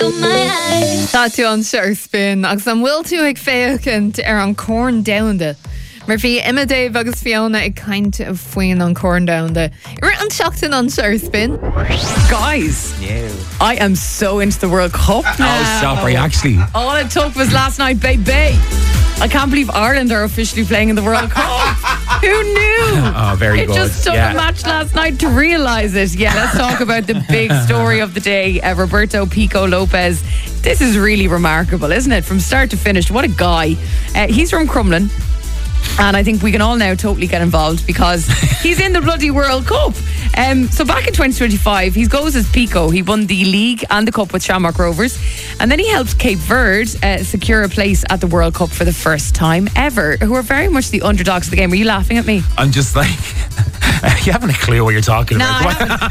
Tá tú an seir spin agus an bhfuil tú ag féachant an corn downde. Mar bhí Emma Dave agus Fiona ag caint a faoin an corn downde. Ar an seachtain an seir spin. Guys, I am so into the World Cup now. Oh, stop, are you actually? All it took was last night, baby. I can't believe Ireland are officially playing in the World Cup. Who knew? Oh, very good. It just took a match last night to realise it. Yeah, let's talk about the big story of the day. Roberto Pico Lopez. This is really remarkable, isn't it? From start to finish, what a guy. He's from Crumlin. And I think we can all now totally get involved because he's in the bloody World Cup. So back in 2025, he goes as Pico. He won the league and the cup with Shamrock Rovers. And then he helped Cape Verde secure a place at the World Cup for the first time ever, who are very much the underdogs of the game. Are you laughing at me? I'm just like, you haven't a clue what you're talking about.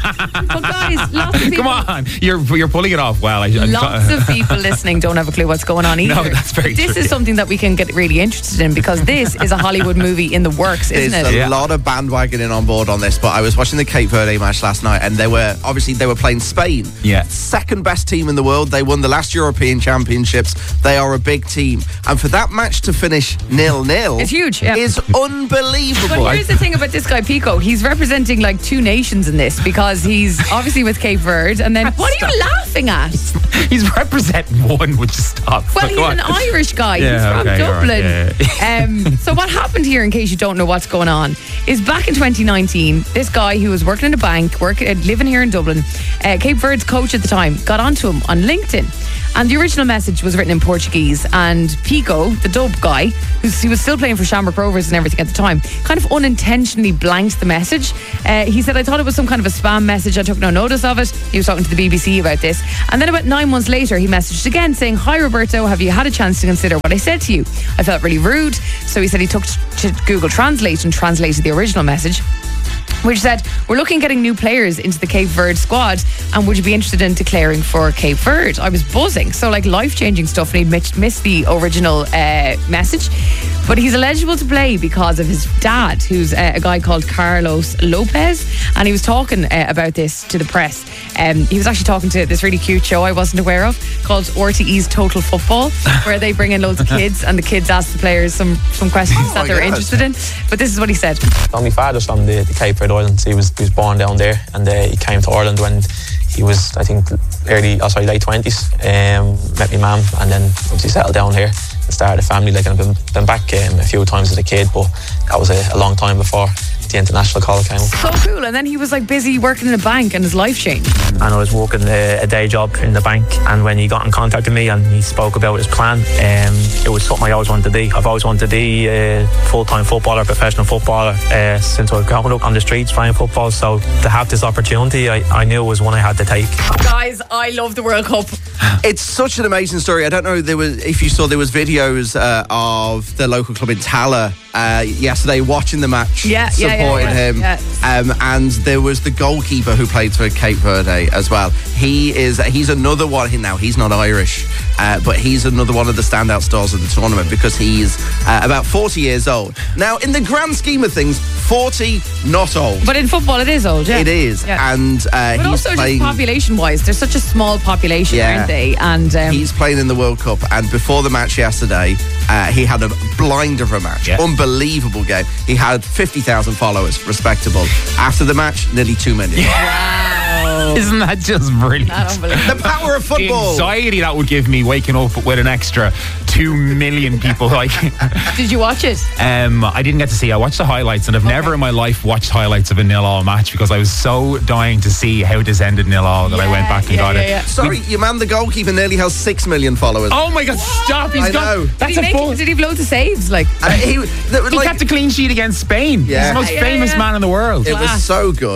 But guys, lots of people... Come on, you're pulling it off well. Lots of people listening don't have a clue what's going on either. No, that's very true. This is something that we can get really interested in because this is a Hollywood movie in the works, isn't it? There's a lot of bandwagoning on board on this, but I was watching the Cape Verde match last night and they were playing Spain. Yeah. Second best team in the world. They won the last European Championships. They are a big team. And for that match to finish 0-0 it's huge, yeah. is unbelievable. But here's the thing about this guy, Pico. He's representing like two nations in this because he's obviously with Cape Verde and then... What are you laughing at? He's representing one, would you stop? Well, he's an Irish guy. Yeah, he's from okay, Dublin. Right, So what happened here, in case you don't know what's going on, is back in 2019, this guy who was working in a bank, living here in Dublin, Cape Verde's coach at the time, got onto him on LinkedIn. And the original message was written in Portuguese. And Pico, the dub guy, he was still playing for Shamrock Rovers and everything at the time, kind of unintentionally blanked the message. He said, I thought it was some kind of a spam message. I took no notice of it. He was talking to the BBC about this. And then about 9 months later, he messaged again saying, hi, Roberto, have you had a chance to consider what I said to you? I felt really rude. So he said he took to Google Translate and translated the original message, which said, we're looking at getting new players into the Cape Verde squad and would you be interested in declaring for Cape Verde? I was buzzing. So like life-changing stuff, and he'd missed the original message. But he's eligible to play because of his dad, who's a guy called Carlos Lopez. And he was talking about this to the press. He was actually talking to this really cute show I wasn't aware of called RTE's Total Football, where they bring in loads of kids and the kids ask the players some questions that they're interested in. But this is what he said. My father's from the Cape Verde Islands. He was born down there and he came to Ireland when he was, I think, late 20s. Met my mum and then obviously settled down here and started a family. Like, and I've been back a few times as a kid, but that was a long time before the international call came up. So cool. And then he was like busy working in a bank and his life changed. And I was working a day job in the bank, and when he got in contact with me and he spoke about his plan, it was something I always wanted to be. I've always wanted to be a full-time footballer, professional footballer, since I was growing up on the streets playing football. So to have this opportunity, I knew it was one I had to take. Guys, I love the World Cup. It's such an amazing story. I don't know if you saw, there was videos of the local club in Tala yesterday watching the match, supporting him. Yeah. And there was the goalkeeper who played for Cape Verde as well. He's another one. Now he's not Irish, but he's another one of the standout stars of the tournament because he's about 40 years old. Now, in the grand scheme of things, 40, not old. But in football, it is old, yeah. It is. Yeah. And but he's also playing... just population-wise, they're such a small population, aren't they? And he's playing in the World Cup, and before the match yesterday, he had a blinder of a match. Yeah. Unbelievable game. He had 50,000 followers, respectable. After the match, nearly 2 million. Wow. Isn't that just brilliant? The power of football. The anxiety that would give me waking up with an extra 2 million people. Did you watch it? I didn't get to see. I watched the highlights, and I've never in my life watched highlights of a 0-0 match because I was so dying to see how this ended 0-0 that I went back and got it. Yeah. Sorry, your man, the goalkeeper, nearly has 6 million followers. Oh my God! Stop! He's got. That's did he have loads of saves? He kept a clean sheet against Spain. Yeah. He's the most famous man in the world. It was so good.